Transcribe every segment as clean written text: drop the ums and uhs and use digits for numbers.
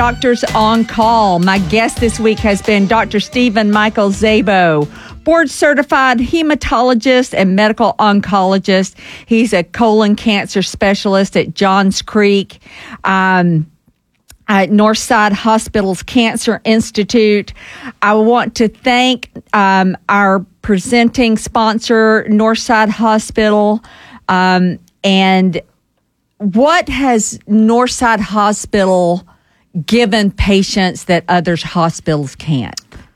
Doctors on Call. My guest this week has been Dr. Stephen Michael Szabo, board-certified hematologist and medical oncologist. He's a colon cancer specialist at Johns Creek, at Northside Hospital's Cancer Institute. I want to thank our presenting sponsor, Northside Hospital. And what has Northside Hospital given patients that other hospitals can't?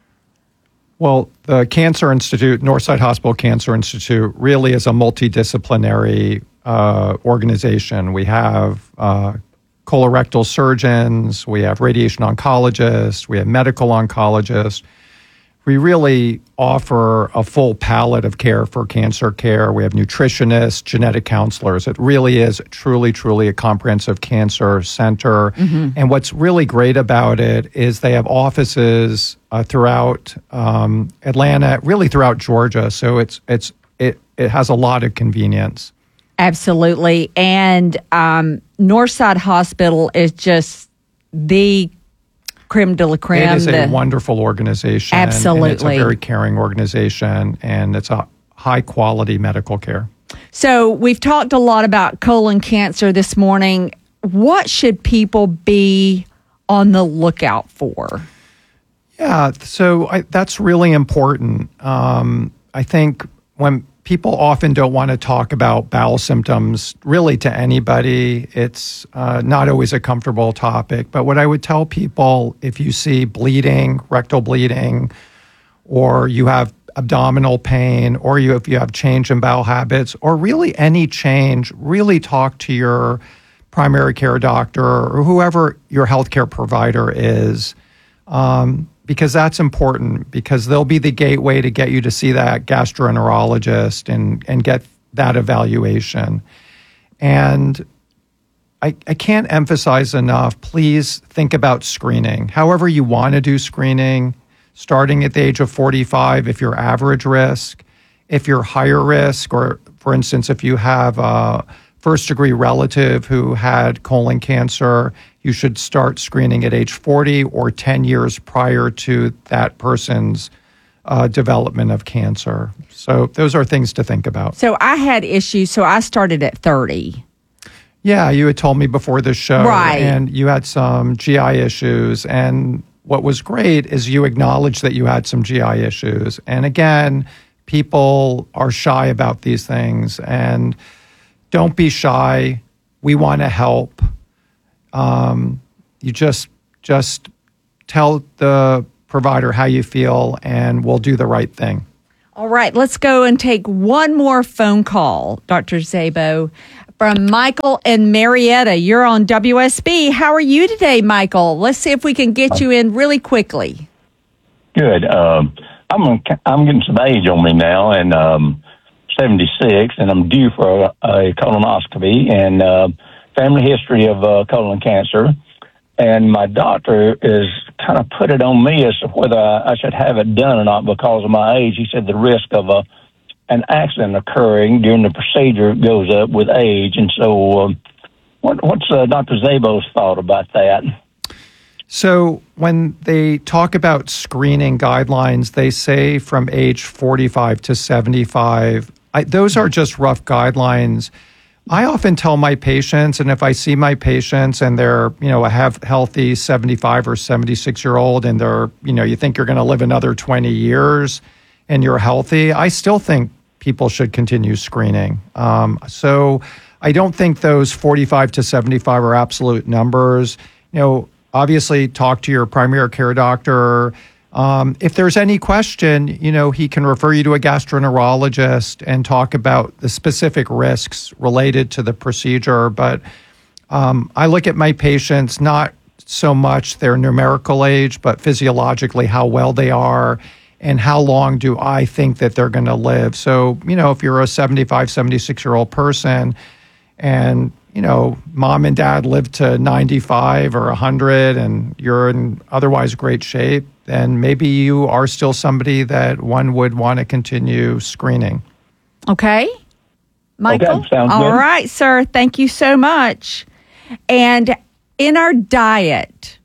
Well, the Cancer Institute, Northside Hospital Cancer Institute, really is a multidisciplinary organization. We have colorectal surgeons, we have radiation oncologists, we have medical oncologists. We really offer a full palette of care for cancer care. We have nutritionists, genetic counselors. It really is truly, truly a comprehensive cancer center. Mm-hmm. And what's really great about it is they have offices throughout Atlanta, really throughout Georgia. So it has a lot of convenience. Absolutely. And Northside Hospital is just the creme de la creme. It is a wonderful organization. Absolutely. And it's a very caring organization, and it's a high-quality medical care. So we've talked a lot about colon cancer this morning. What should people be on the lookout for? Yeah, so that's really important. I think when people often don't want to talk about bowel symptoms really to anybody, it's not always a comfortable topic. But what I would tell people, if you see bleeding, rectal bleeding, or you have abdominal pain, or if you have change in bowel habits, or really any change, really talk to your primary care doctor or whoever your healthcare provider is. Because that's important, because they'll be the gateway to get you to see that gastroenterologist and get that evaluation. And I can't emphasize enough, please think about screening. However you want to do screening, starting at the age of 45 if you're average risk. If you're higher risk, or for instance, if you have a first-degree relative who had colon cancer, you should start screening at age 40 or 10 years prior to that person's development of cancer. So those are things to think about. So I had issues, so I started at 30. Yeah, you had told me before the show. Right. And you had some GI issues. And what was great is you acknowledged that you had some GI issues. And again, people are shy about these things. And don't be shy. We want to help. You just tell the provider how you feel, and we'll do the right thing. All right, let's go and take one more phone call, Dr. Szabo, from Michael and Marietta. You're on WSB. How are you today, Michael? Let's see if we can get you in really quickly. Good. I'm getting some age on me now, and 76, and I'm due for a colonoscopy and family history of colon cancer. And my doctor is kind of put it on me as to whether I should have it done or not because of my age. He said the risk of an accident occurring during the procedure goes up with age. And so what's Dr. Szabo's thought about that? So when they talk about screening guidelines, they say from age 45 to 75. Those are just rough guidelines. I often tell my patients, and if I see my patients and they're, a healthy 75 or 76-year-old and they're, you think you're going to live another 20 years and you're healthy, I still think people should continue screening. So I don't think those 45 to 75 are absolute numbers. Obviously talk to your primary care doctor. If there's any question, he can refer you to a gastroenterologist and talk about the specific risks related to the procedure. But I look at my patients, not so much their numerical age, but physiologically how well they are and how long do I think that they're going to live. So, if you're a 75, 76-year-old person and, mom and dad live to 95 or 100 and you're in otherwise great shape, then maybe you are still somebody that one would want to continue screening. Okay. Michael? Okay, sounds all good. right, sir. Thank you so much. And in our diet,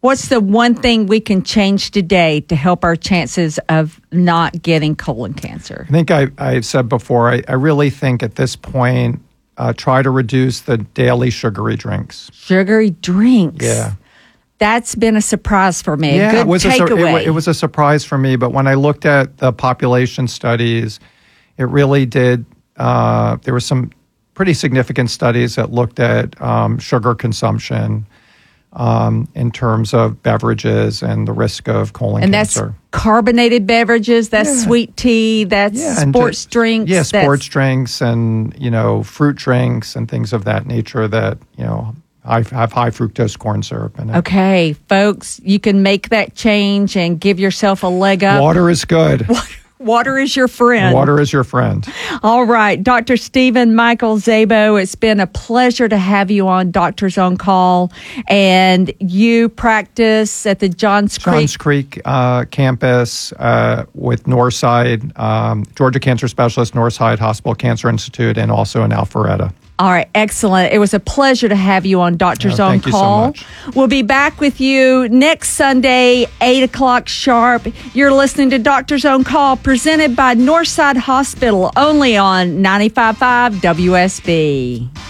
What's the one thing we can change today to help our chances of not getting colon cancer? I think I've said before, I really think at this point, try to reduce the daily sugary drinks. Sugary drinks. Yeah. That's been a surprise for me. Yeah, a good takeaway. It was a surprise for me, but when I looked at the population studies, it really did. There were some pretty significant studies that looked at sugar consumption in terms of beverages and the risk of colon cancer. And that's carbonated beverages, that's sweet tea, that's sports drinks. Yeah, sports drinks and, fruit drinks and things of that nature that, have high fructose corn syrup in it. Okay, folks, you can make that change and give yourself a leg up. Water is good. Water is your friend. Water is your friend. All right. Dr. Stephen Michael Szabo, it's been a pleasure to have you on Doctors on Call. And you practice at the Johns Creek campus with Northside, Georgia Cancer Specialist, Northside Hospital Cancer Institute, and also in Alpharetta. All right, excellent. It was a pleasure to have you on Doctors on Call. Thank you so much. We'll be back with you next Sunday, 8 o'clock sharp. You're listening to Doctors on Call, presented by Northside Hospital, only on 95.5 WSB.